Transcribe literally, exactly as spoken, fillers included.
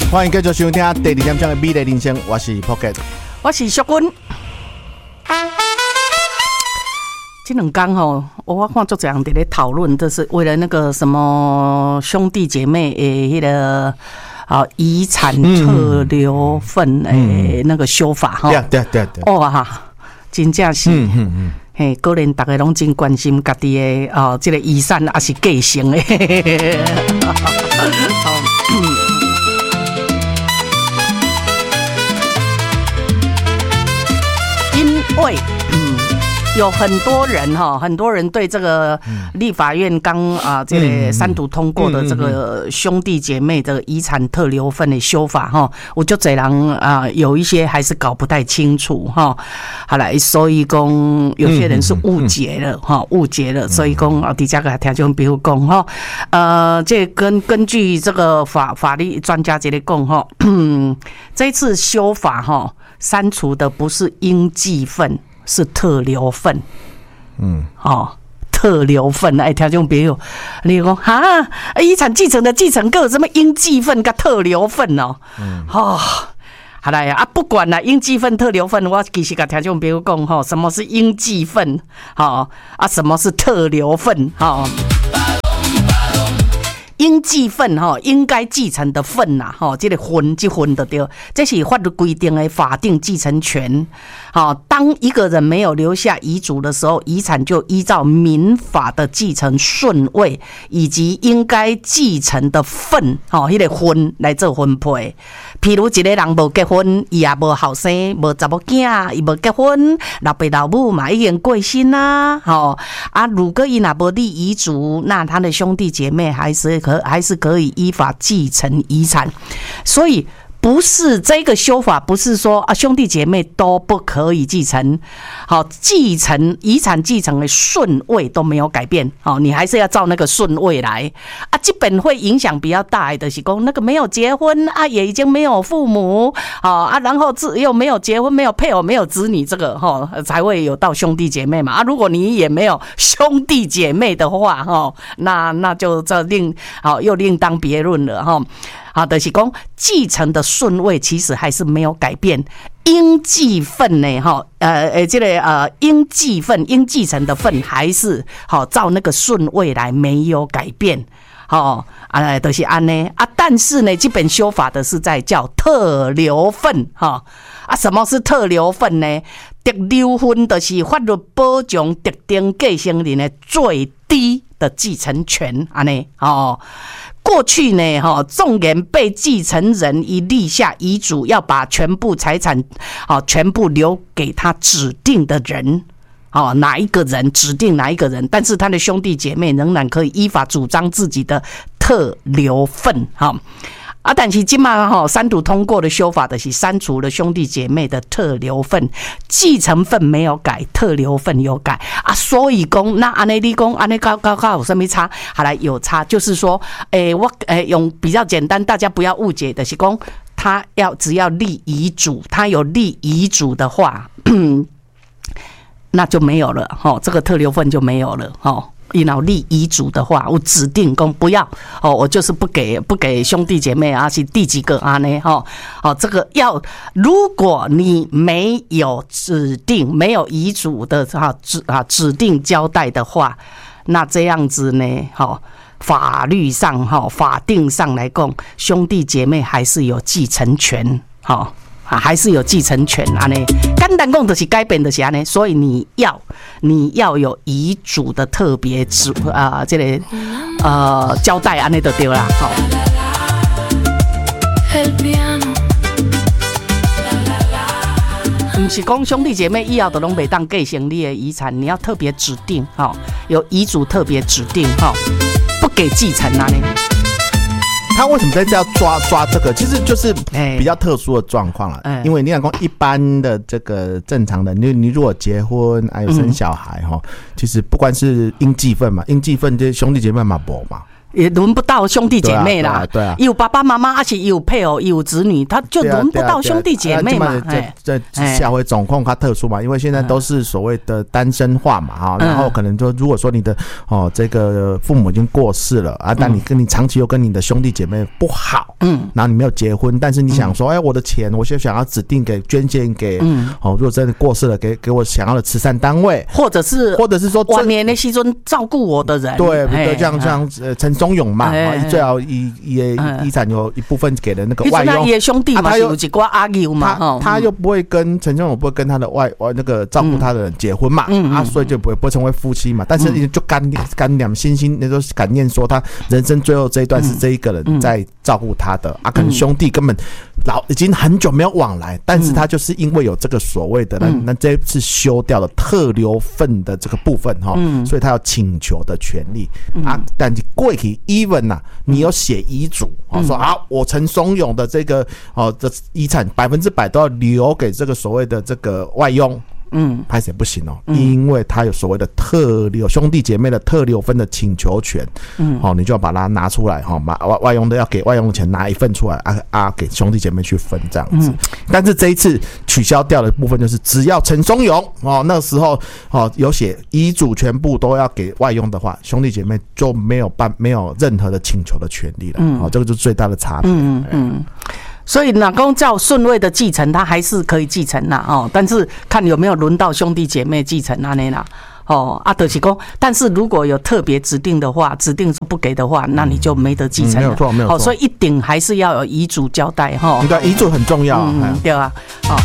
欢迎继续收听第二点钟的美丽人生，我是 Pocket， 我是淑君。这两天吼，我看作者人在咧讨论，就是为了那个什么兄弟姐妹诶，迄个啊遗产特留份诶那个修法哈。 对对对对。 哦哈，真正是。嗯嗯嗯。嘿，果然大家拢真关心家己的哦，这个遗产还是继承的。因为。有很多人哈，很多人对这个立法院刚啊这个三读通过的这个兄弟姐妹的遗产特留份的修法哈，我就这人啊有一些还是搞不太清楚哈。好了，所以讲有些人是误解了哈，误解了，所以讲啊，底下个听众比如讲哈，呃，这根根据这个法法律专家这里讲哈，这次修法哈删除的不是应继份。是特留份，嗯，哦，特留份，哎，听众朋友，你讲哈，遗产继承的继承个什么应继份跟特留份哦，嗯，哦，好啦呀，啊，不管啦，应继份、特留份，我其实跟听众朋友讲吼，什么是应继份，好啊，什么是特留份，好。应继份哈，应该继承的份呐，哈，这个份这份的对，这是法律规定的法定继承权。好，当一个人没有留下遗嘱的时候，遗产就依照民法的继承顺位以及应该继承的份，哈，迄个份来做分配。譬如一个人无结婚，伊也无后生，无查某囝，伊无结婚，老爸老母嘛已经过身啦，吼啊，如果伊若无立遗嘱，那他的兄弟姐妹还是可还是可以依法继承遗产，所以。不是这个修法，不是说啊兄弟姐妹都不可以继承，好继承遗产继承的顺位都没有改变，好你还是要照那个顺位来啊。基本会影响比较大的是讲那个没有结婚啊，也已经没有父母，好啊，然后又没有结婚、没有配偶、没有子女，这个哈才会有到兄弟姐妹嘛啊。如果你也没有兄弟姐妹的话，哈那那就这另好又另当别论了哈。好的，就是讲继承的顺位其实还是没有改变，应继份呢，哈，呃呃，这个呃应继份、应继承的份还是好照那个顺位来，没有改变，好啊，都是安呢啊，但是呢，这本修法的是在叫特留份，哈啊，什么是特留份呢？特留份就是法律保障特定继承人的最低的继承权，安呢，哦。过去呢，哈，纵然被继承人已立下遗嘱，要把全部财产，好，全部留给他指定的人，好，哪一个人指定哪一个人，但是他的兄弟姐妹仍然可以依法主张自己的特留份，哈。啊，但是今嘛哈三读通过的修法的是删除了兄弟姐妹的特留份，继承份没有改，特留份有改啊，所以讲那安内你讲安内高高高有什么差？好来有差，就是说，诶、欸，我诶、欸、用比较简单，大家不要误解的是讲，他要只要立遗嘱，他有立遗嘱的话，那就没有了哈，这个特留份就没有了哈。你要立遗嘱的话，我指定讲不要哦，我就是不给不给兄弟姐妹啊，是第几个啊呢？哈哦，这个要如果你没有指定没有遗嘱的哈指啊指定交代的话，那这样子呢，哈法律上哈法定上来讲，兄弟姐妹还是有继承权，哈。啊，还是有继承权啊！呢，简单讲就是改变就是安尼，所以你要你要有遗嘱的特别指啊、呃，这个呃交代安尼就对啦，好。不是讲兄弟姐妹以后都拢袂当继承你的遗产，你要特别指定哈，有遗嘱特别指定哈，不给继承啊呢。 他为什么在这要抓抓这个？其实就是比较特殊的状况了，欸、因为你讲讲一般的这个正常的，你你如果结婚还有生小孩哈、嗯，其实不管是应继份嘛，应继份这兄弟姐妹嘛无嘛。 也轮不到兄弟姐妹啦。 对啊， 有爸爸妈妈，而且有配偶，有子女，他就轮不到兄弟姐妹嘛。 这这社会状况它特殊嘛，因为现在都是所谓的单身化嘛哈，然后可能就如果说你的哦这个父母已经过世了啊，但你跟你长期又跟你的兄弟姐妹不好，嗯，然后你没有结婚，但是你想说，哎，我的钱我就想要指定给捐献给，嗯，哦，如果真的过世了，给给我想要的慈善单位， 或者是或者是说晚年的时阵照顾我的人， 对对，像像呃陈松勇嘛，最好遗遗遗产有一部分给了那个外佣， 他兄弟嘛，有一挂阿舅嘛， 他他又不会跟陈松勇不会跟他的外外那个照顾他的人结婚嘛，啊，所以就不会不会成为夫妻嘛，但是就感感念心心那时候感念说他人生最后这一段是这一个人在照顾他的啊，可能兄弟根本老已经很久没有往来，但是他就是因为有这个所谓的那那这一次修掉了特留份的这个部分哈，所以他有请求的权利啊，但你过去 even 呐，你有写遗嘱哦，说好我陈松勇的这个哦的遗产百分之百都要留给这个所谓的这个外佣。嗯，拍谁不行哦，因为他有所谓的特留兄弟姐妹的特留分的请求权，嗯，好、哦，你就要把它拿出来哈，把外外佣的要给外佣的钱拿一份出来啊啊，给兄弟姐妹去分这样子。嗯、但是这一次取消掉的部分就是，只要陈松勇哦那时候哦有写遗嘱全部都要给外佣的话，兄弟姐妹就没有办没有任何的请求的权利了。嗯，哦，这个就是最大的差别。嗯嗯。 所以老公照顺位的继承，他还是可以继承啦，哦，但是看有没有轮到兄弟姐妹继承那那啦，哦，啊，就是说，但是如果有特别指定的话，指定不给的话，那你就没得继承了，嗯、没有错，没有错。哦，所以一定还是要有遗嘱交代哈。 对，遗嘱很重要。嗯， 对啊，哦。